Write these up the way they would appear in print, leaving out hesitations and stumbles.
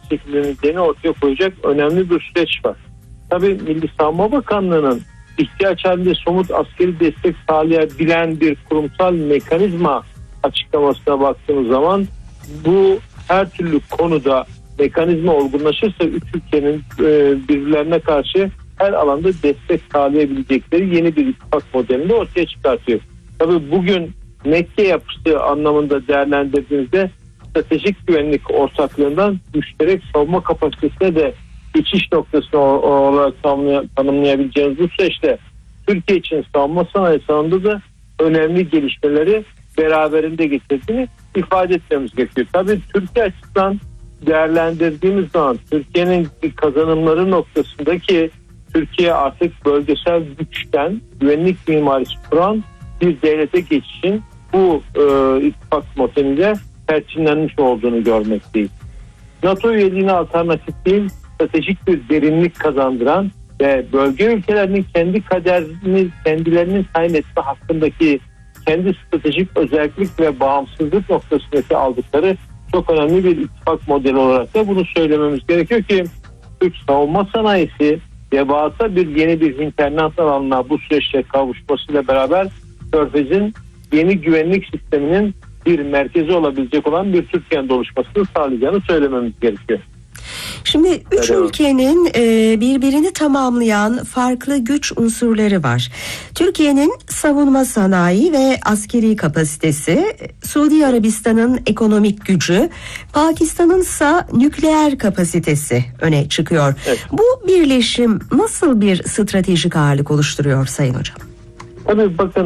çekilebileceğini ortaya koyacak önemli bir süreç var. Tabii Milli Savunma Bakanlığı'nın ihtiyaç halinde somut askeri destek sağlayabilen bir kurumsal mekanizma açıklamasına baktığımız zaman bu her türlü konuda mekanizma olgunlaşırsa üç ülkenin birbirlerine karşı her alanda destek sağlayabilecekleri yeni bir ittifak modelini ortaya çıkartıyor. Tabii bugün Mekke yapısı anlamında değerlendirdiğimizde stratejik güvenlik ortaklığından müşterek savunma kapasitesine de geçiş noktası olarak tanımlayabileceğimiz bu süreçte Türkiye için savunma sanayi alanında da önemli gelişmeleri beraberinde getirdiğini ifade etmemiz gerekiyor. Tabii Türkiye açısından değerlendirdiğimiz zaman Türkiye'nin kazanımları noktasındaki Türkiye artık bölgesel güçten güvenlik mimarisi kuran bir devlete geçişin bu ittifak modelinde perçinlenmiş olduğunu görmekteyiz. NATO üyeliğine alternatif değil, stratejik bir derinlik kazandıran ve bölge ülkelerinin kendi kaderini kendilerinin tayin etme hakkındaki kendi stratejik özellik ve bağımsızlık noktasındaki aldıkları çok önemli bir ittifak modeli olarak da bunu söylememiz gerekiyor ki Türk savunma sanayisi devasa bir yeni bir internet alanına bu süreçte kavuşmasıyla beraber Körfez'in yeni güvenlik sisteminin bir merkezi olabilecek olan bir Türkiye'nin oluşmasını sağlayacağını söylememiz gerekiyor. Şimdi üç ülkenin birbirini tamamlayan farklı güç unsurları var. Türkiye'nin savunma sanayi ve askeri kapasitesi, Suudi Arabistan'ın ekonomik gücü, Pakistan'ın ise nükleer kapasitesi öne çıkıyor. Evet. Bu birleşim nasıl bir stratejik ağırlık oluşturuyor Sayın Hocam? Tabii bakın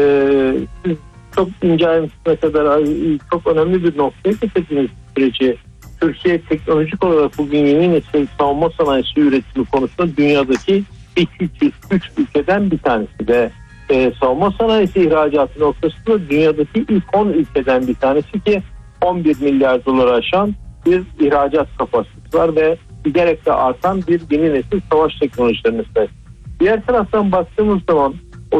siz çok ince ayrıntısına kadar çok önemli bir noktaya getirdiğiniz süreci. Türkiye teknolojik olarak bugün yeni nesil savunma sanayisi üretimi konusunda dünyadaki ilk 3 ülkeden bir tanesi ve savunma sanayisi ihracatı noktasında dünyadaki ilk 10 ülkeden bir tanesi ki 11 milyar dolar aşan bir ihracat kapasitesi var ve giderek de artan bir yeni nesil savaş teknolojilerine sahip. Diğer taraftan baktığımız zaman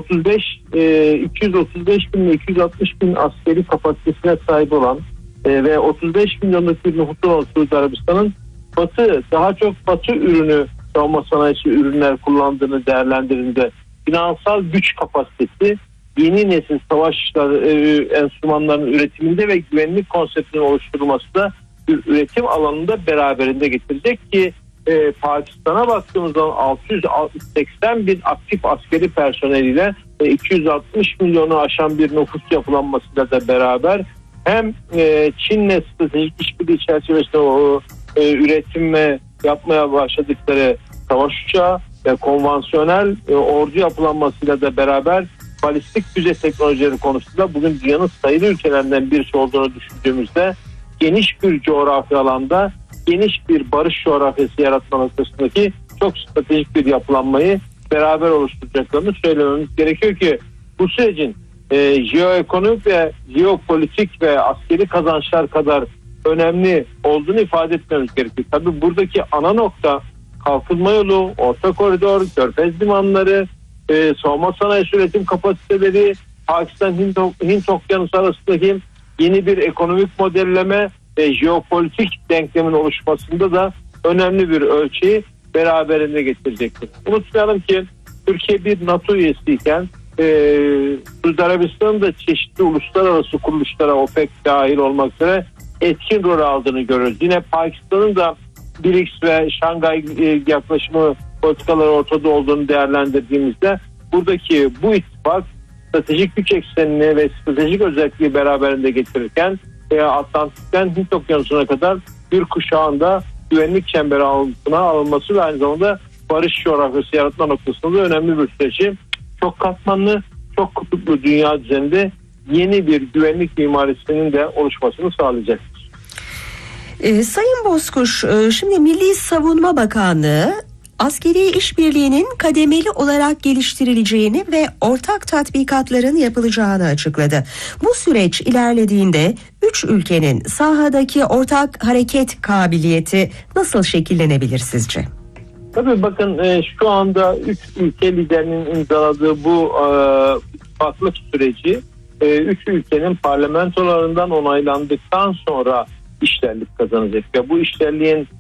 235 bin ile 260 bin askeri kapasitesine sahip olan ve 35 milyonluk bir nüfusu olan Suudi Arabistan'ın daha çok batı ürünü savunma sanayisi ürünler kullandığını değerlendirdiğinde finansal güç kapasitesi yeni nesil savaşlar enstrümanlarının üretiminde ve güvenlik konseptinin oluşturulması da bir üretim alanında beraberinde getirecek ki Pakistan'a baktığımız zaman 680 bin aktif askeri personeliyle 260 milyonu aşan bir nüfus yapılanmasıyla da beraber hem Çin'le stratejik işbirliği çerçevesinde üretim ve yapmaya başladıkları savaş uçağı ve konvansiyonel ordu yapılanmasıyla da beraber balistik füze teknolojileri konusunda bugün dünyanın sayılı ülkelerinden birisi olduğunu düşündüğümüzde geniş bir coğrafi alanda geniş bir barış coğrafyası yaratma noktasındaki çok stratejik bir yapılanmayı beraber oluşturacaklarını söylememiz gerekiyor ki bu sürecin jeoekonomik ve jeopolitik ve askeri kazançlar kadar önemli olduğunu ifade etmemiz gerekiyor. Tabii buradaki ana nokta kalkınma yolu, orta koridor, körfez limanları, savunma sanayi üretim kapasiteleri, Pakistan-Hint okyanusu arasındaki yeni bir ekonomik modelleme ve jeopolitik denklemin oluşmasında da önemli bir ölçüyü beraberinde getirecektir. Unutmayalım ki Türkiye bir NATO üyesiyken Suudi Arabistan'ın da çeşitli uluslararası kuruluşlara OPEC dahil olmak üzere etkin rol aldığını görüyoruz. Yine Pakistan'ın da BRICS ve Şangay yaklaşımı politikaları ortada olduğunu değerlendirdiğimizde buradaki bu ittifak stratejik güç eksenini ve stratejik özelliği beraberinde getirirken Atlantik'ten Hint Okyanusu'na kadar bir kuşağında güvenlik çemberi altına alınması ve aynı zamanda barış coğrafyası yaratma noktasında da önemli bir süreci çok katmanlı, çok kutuplu dünya düzeninde yeni bir güvenlik mimarisinin de oluşmasını sağlayacaktır. Sayın Bozkuş, şimdi Milli Savunma Bakanlığı askeri işbirliğinin kademeli olarak geliştirileceğini ve ortak tatbikatların yapılacağını açıkladı. Bu süreç ilerlediğinde 3 ülkenin sahadaki ortak hareket kabiliyeti nasıl şekillenebilir sizce? Tabii bakın şu anda 3 ülke liderinin imzaladığı bu ittifaklık süreci 3 ülkenin parlamentolarından onaylandıktan sonra işlerlik kazanacak. Ve bu işlerliğin